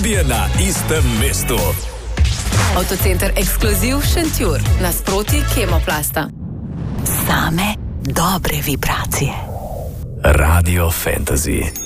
je na istem mestu. Avtocenter Ekskluziv Šentjur, nasproti Kemoplasta. Same dobre vibracije. Radio Fantasy.